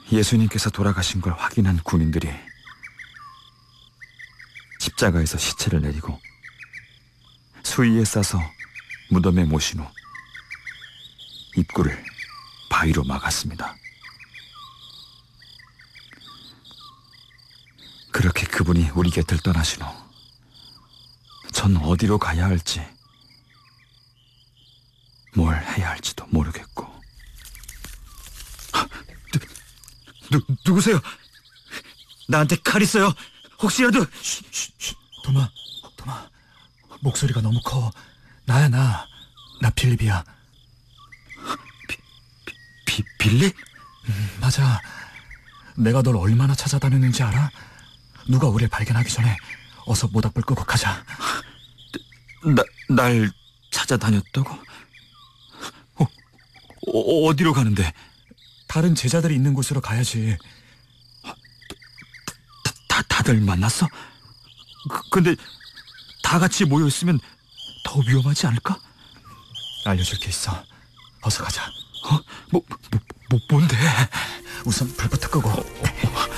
예수님께서 돌아가신 걸 확인한 군인들이 십자가에서 시체를 내리고 수의에 싸서 무덤에 모신 후 입구를 바위로 막았습니다. 그렇게 그분이 우리 곁을 떠나신 후 전 어디로 가야 할지, 뭘 해야 할지도 모르겠고. 누구세요? 나한테 칼 있어요. 혹시라도. 도마, 목소리가 너무 커. 나야, 나 필립이야. 빌리? 맞아. 내가 널 얼마나 찾아다녔는지 알아? 누가 우리를 발견하기 전에 어서 모닥불 끄고 가자. 날 찾아다녔다고? 어디로 가는데? 다른 제자들이 있는 곳으로 가야지. 다들 만났어? 근데 다 같이 모여있으면 더 위험하지 않을까? 알려줄 게 있어. 어서 가자. 뭔데? 우선 불부터 끄고.